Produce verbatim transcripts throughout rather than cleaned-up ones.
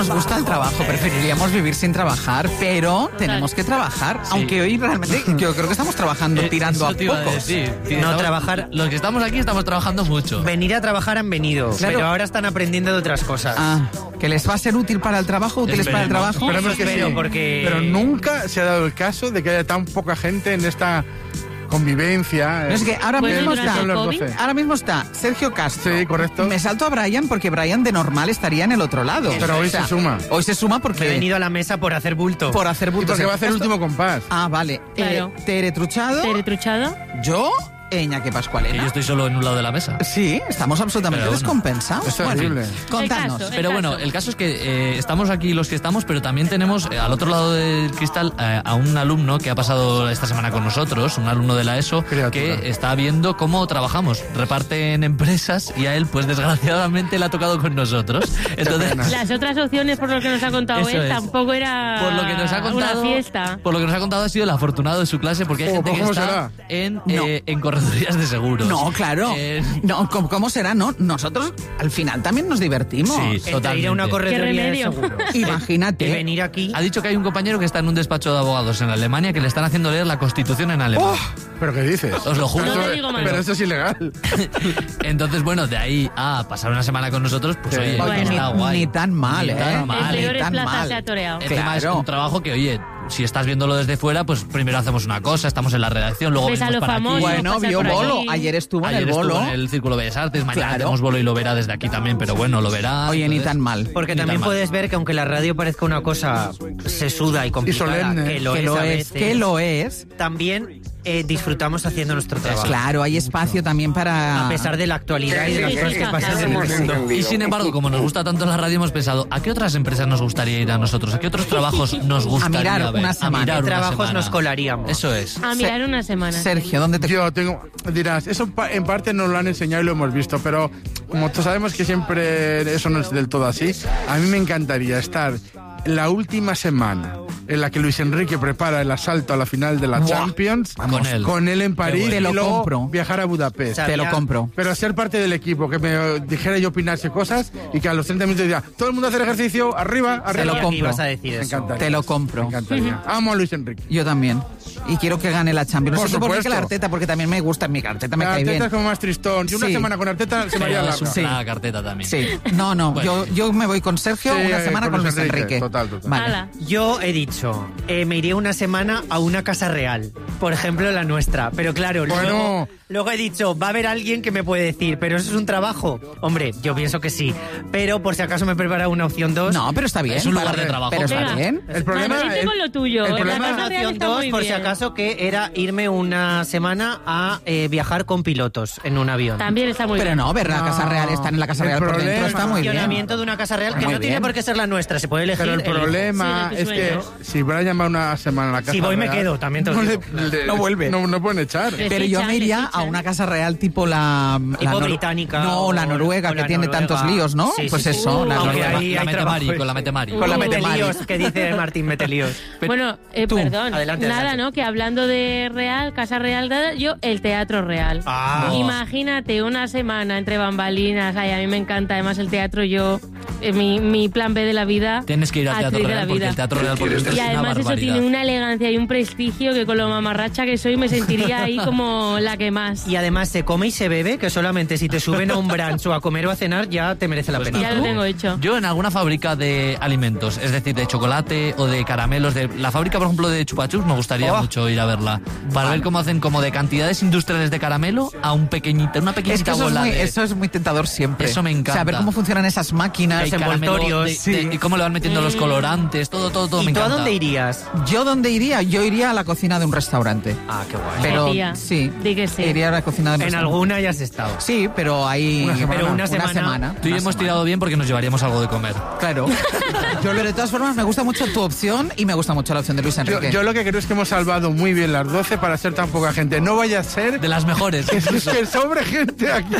nos gusta el trabajo, preferiríamos vivir sin trabajar, pero Total. tenemos que trabajar. Sí. Aunque hoy realmente yo creo que estamos trabajando eh, tirando a pocos. Sí, no estamos, trabajar. Los que estamos aquí estamos trabajando mucho. Venir a trabajar han venido, claro. pero ahora están aprendiendo de otras cosas. Ah, que les va a ser útil para el trabajo, útiles Esperemos. para el trabajo. Esperemos que Espero, sí. porque... Pero nunca se ha dado el caso de que haya tan poca gente en esta convivencia. No, es que ahora bueno, mismo está, ahora mismo está Sergio Castro. Sí, correcto. Me salto a Brian porque Brian de normal estaría en el otro lado. Pero hoy o sea, se suma. Hoy se suma porque... He venido a la mesa por hacer bulto. Por hacer bulto. Y porque va a hacer el último compás. Ah, vale. Claro. Eh, Tere Truchado. Tere Truchado. Yo... Iñaki Pascualena. Y yo estoy solo en un lado de la mesa. Sí, estamos absolutamente bueno, descompensados. Es terrible. Bueno, contadnos. El caso, el Pero bueno, el caso es que eh, estamos aquí los que estamos, pero también tenemos eh, al otro lado del cristal eh, a un alumno que ha pasado esta semana con nosotros, un alumno de la ESO, Criatura. que está viendo cómo trabajamos. Reparten empresas y a él, pues desgraciadamente, le ha tocado con nosotros. Entonces, las otras opciones, por lo que nos ha contado Eso él, es. tampoco era por lo que nos ha contado, una fiesta. Por lo que nos ha contado ha sido el afortunado de su clase, porque hay Oh, gente que ¿cómo está será? en, No. eh, en corredurías de seguros. No, claro. Eh, No, ¿cómo, cómo será? No, nosotros al final también nos divertimos. Sí, Entre ir totalmente. a una correduría ¿Qué de remedio? seguros Imagínate. y venir aquí... Ha dicho que hay un compañero que está en un despacho de abogados en Alemania que le están haciendo leer la Constitución en alemán. Oh, ¿pero qué dices? Os lo juro. No Pero te eso- digo más. pero eso es ilegal. Entonces, bueno, de ahí a pasar una semana con nosotros, pues Sí. oye, Bueno. está ni, guay. ni tan mal, Ni ¿eh? tan mal. El Ni peor es tan Plaza mal. se ha toreado. Encima es Claro. un trabajo que, oye, si estás viéndolo desde fuera, pues primero hacemos una cosa, estamos en la redacción, luego Ves a venimos los para famosos, aquí. Bueno, pasar vio por Bolo. aquí. Ayer estuvo Ayer en el Bolo. estuvo en el Círculo Bellas Artes, mañana Claro. tenemos Bolo y lo verá desde aquí también, pero bueno, lo verá. Oye, ni entonces- tan mal. Porque Ni tan también mal. puedes ver que aunque la radio parezca una cosa sesuda y complicada, solemne. que lo que es lo a es, veces, que lo es. también eh, disfrutamos haciendo nuestro trabajo. Claro, hay espacio también para... A pesar de la actualidad y de las Sí, cosas sí, que sí, pasan en el sí. mundo. Y sin embargo, como nos gusta tanto la radio, hemos pensado, ¿a qué otras empresas nos gustaría ir a nosotros? ¿A qué otros trabajos nos gustaría mirar ver? una semana. A mirar ¿Qué una trabajos semana. nos colaríamos? Eso es. A mirar una semana. Sergio, ¿dónde te... Yo tengo, dirás, eso pa- en parte nos lo han enseñado y lo hemos visto, pero como todos sabemos que siempre eso no es del todo así, a mí me encantaría estar la última semana en la que Luis Enrique prepara el asalto a la final de la Buah. Champions, Con él. con él en París Te lo y luego compro. viajar a Budapest. sea, Te lo Había- compro. Pero ser parte del equipo, que me dijera yo opinarse cosas y que a los treinta minutos diga, todo el mundo hacer ejercicio, arriba, Te arriba. lo Sabía que compro. ibas a decir Me eso. encantaría. Te lo compro. Me encantaría. Amo a Luis Enrique. Yo también. Y quiero que gane la Champions. Por No sé por qué que supuesto. la Arteta, porque también me gusta mi Arteta, me cae Arteta bien. es como más tristón. Y una Sí. semana con Arteta se me haría Pero es larga. una carteta también. Sí. No, no, Bueno. yo, yo me voy con Sergio Sí, una eh, semana con con Luis Luis Enrique. Enrique. Total, total. Vale. Ala. Yo he dicho, eh, me iría una semana a una casa real, por ejemplo la nuestra, pero claro, Bueno. luego, luego he dicho, va a haber alguien que me puede decir, pero eso es un trabajo. Hombre, yo pienso que sí, pero por si acaso me he preparado una opción dos. No, pero está bien. Es un lugar para- de trabajo. Pero está Venga. bien. El problema Madrid es- con lo tuyo. el En la problema- Casa Real Opción está dos, muy por si bien. acaso, que era irme una semana a eh, viajar con pilotos en un avión. También está muy Pero bien. no, ver la No. Casa Real, estar en la Casa El Real por dentro problema- está muy bien. Funcionamiento de una casa real que Muy no tiene bien. por qué ser la nuestra, se puede elegir. Pero el elijo. problema Sí, de es tu que sueño. si Brian va una semana a la casa Si voy, me real, quedo, también te lo no, digo. le- le- No vuelve. No, no pueden echar. Les Pero yo echan, me iría les a echan. una casa real tipo la... Tipo la nor- británica No, o- la noruega, o que la tiene noruega. tantos líos, ¿no? Sí, pues sí, sí. eso, Uh, la aunque noruega. ahí la hay Metemari, trabajo. con la Metemari. Con la Uh, Metemari. Metelíos, que dice Martín Metelíos. Bueno, eh, Tú, perdón. adelante, Nada, adelante. ¿no? Que hablando de Real, Casa Real, nada, yo el Teatro Real. Ah. Imagínate una semana entre bambalinas. Ay, a mí me encanta. Además, el teatro, yo, eh, mi, mi plan B de la vida. Tienes que ir al actriz Teatro de la Real porque vida. el Teatro Real por dentro Y es una además eso barbaridad. tiene una elegancia y un prestigio que con lo mamarracha que soy me sentiría ahí como la que más. Y además se come y se bebe, que solamente si te suben a un brunch o a comer o a cenar ya te merece la Pues pena. Ya lo tengo hecho. Yo en alguna fábrica de alimentos, es decir, de chocolate o de caramelos, de la fábrica, por ejemplo, de chupachups, me gustaría Oh. mucho ir a verla. Para ver cómo hacen como de cantidades industriales de caramelo a un pequeñito, una Es que pequeñita eso es, bola muy, de... eso es muy tentador siempre. Eso me encanta. Saber cómo funcionan esas máquinas. hay los caramelo envoltorios, de- sí. de- y cómo le van metiendo los colorantes, todo, todo, todo me ¿Y tú a encanta. dónde irías? ¿Yo dónde iría? Yo iría a la cocina de un restaurante. Ah, qué guay. Pero tía. sí, Di que sí. iría a la cocina de un En restaurante. alguna ya has estado. Sí, pero ahí... Una semana. Pero una Una semana. semana. Tú y yo una hemos semana. tirado bien porque nos llevaríamos algo de comer. Claro. Yo, pero de todas formas, me gusta mucho tu opción y me gusta mucho la opción de Luis Yo, Enrique. yo lo que creo es que hemos salvado muy bien las doce para ser tan poca gente. No vaya a ser De las mejores. que, que sobre gente aquí.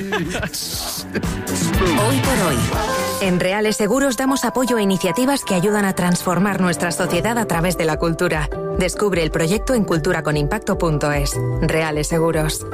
Hoy por hoy. En Reales Seguros damos apoyo a iniciativas que ayudan a transformar nuestra sociedad a través de la cultura. Descubre el proyecto en culturaconimpacto punto es. Reales Seguros.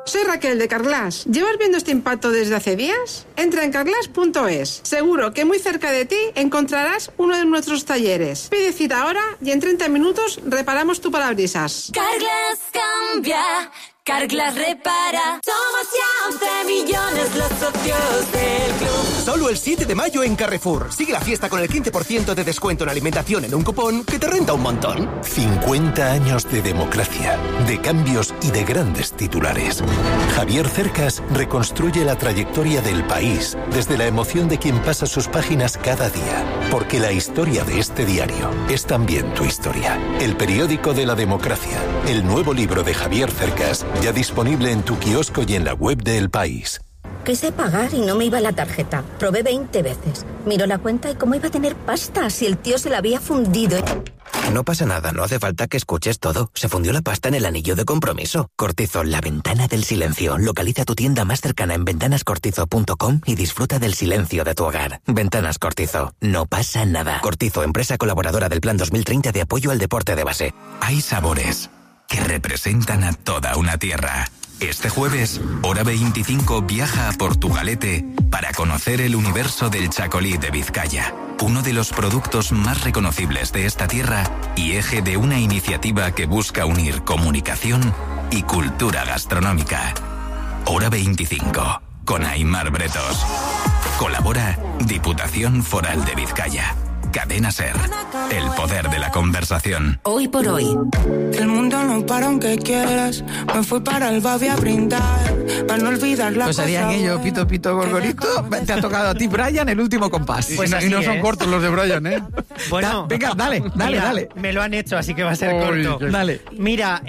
Soy Raquel de Carglass. ¿Llevas viendo este impacto desde hace días? Entra en carglass punto es. Seguro que muy cerca de ti encontrarás uno de nuestros talleres. Pide cita ahora y en treinta minutos reparamos tu parabrisas. Carglass cambia, Carglass repara. Somos ya once millones los socios del club. Solo el siete de mayo en Carrefour. Sigue la fiesta con el quince por ciento de descuento en alimentación en un cupón que te renta un montón. cincuenta años de democracia, de cambios y de grandes titulares. Javier Cercas reconstruye la trayectoria del país desde la emoción de quien pasa sus páginas cada día. Porque la historia de este diario es también tu historia. El periódico de la democracia. El nuevo libro de Javier Cercas, ya disponible en tu kiosco y en la web de El País. Quise pagar y no me iba la tarjeta. Probé veinte veces. Miro la cuenta y cómo iba a tener pasta si el tío se la había fundido. No pasa nada, no hace falta que escuches todo. Se fundió la pasta en el anillo de compromiso. Cortizo, la ventana del silencio. Localiza tu tienda más cercana en ventanas cortizo punto com y disfruta del silencio de tu hogar. Ventanas Cortizo, no pasa nada. Cortizo, empresa colaboradora del Plan dos mil treinta de apoyo al deporte de base. Hay sabores que representan a toda una tierra. Este jueves, Hora veinticinco viaja a Portugalete para conocer el universo del chacolí de Vizcaya, uno de los productos más reconocibles de esta tierra y eje de una iniciativa que busca unir comunicación y cultura gastronómica. Hora veinticinco, con Aimar Bretos. Colabora Diputación Foral de Vizcaya. Cadena SER, el poder de la conversación. Hoy por hoy. El mundo no para aunque quieras. Me fui para el Babi a brindar, para no olvidar la Pues haría aquello, pito, pito, gorgorito. Te ha tocado a ti, Brian, el último compás. Pues y, y no son es. cortos los de Brian, ¿eh? Bueno, venga, dale, dale, mira, dale. Me lo han hecho, así que va a ser Uy, corto. qué... Dale. Mira,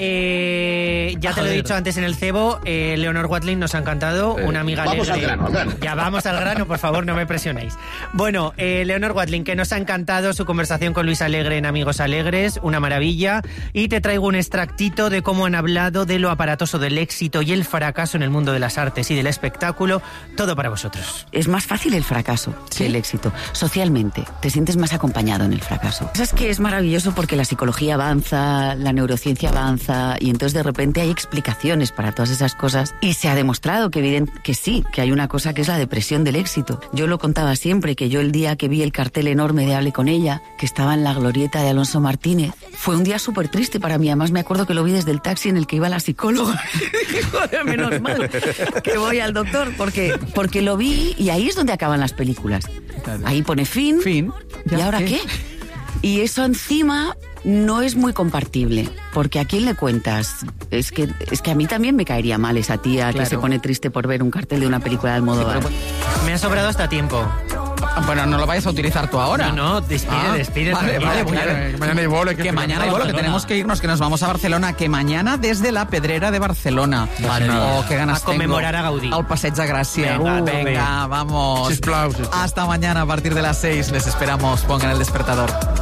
eh, ya te lo he dicho antes en el cebo, eh, Leonor Watling nos ha encantado, eh, una amiga vamos alegre. Al grano, al grano. Ya vamos al grano, por favor, no me presionéis. Bueno, eh, Leonor Watling, que nos ha encantado su conversación con Luis Alegre en Amigos Alegres, una maravilla. Y te traigo un extractito de cómo han hablado de lo aparatoso del éxito y el fracaso en el mundo de las artes y del espectáculo. Todo para vosotros. Es más fácil el fracaso ¿Sí? que el éxito. Socialmente, te sientes más acompañado en el fracaso. Es que es maravilloso porque la psicología avanza, la neurociencia avanza y entonces de repente hay explicaciones para todas esas cosas y se ha demostrado que, evidente, que sí, que hay una cosa que es la depresión del éxito. Yo lo contaba siempre, que yo el día que vi el cartel enorme de Hable con ella, que estaba en la glorieta de Alonso Martínez, fue un día súper triste para mí. Además me acuerdo que lo vi desde el taxi en el que iba la psicóloga. Joder, menos mal que voy al doctor, porque, porque lo vi y ahí es donde acaban las películas. Ahí pone fin. Fin. ¿Y ahora qué? Y eso encima no es muy compartible, porque ¿a quién le cuentas? Es que, es que a mí también me caería mal esa tía claro. que se pone triste por ver un cartel de una película de Almodóvar. Sí, pero me ha sobrado hasta tiempo. Bueno, no lo vayas a utilizar tú ahora. No, no, despide, ah, despide. Vale, vale, claro. Que mañana hay bolo. Que, que mañana hay bolo, que tenemos que irnos, que nos vamos a Barcelona, que mañana desde la Pedrera de Barcelona. Vale, oh, qué ganas a conmemorar tengo. a Gaudí. Al Passeig de Gràcia. Venga, uh, venga vamos. Sisplau, sisplau. Hasta mañana a partir de las seis. Les esperamos. Pongan el despertador.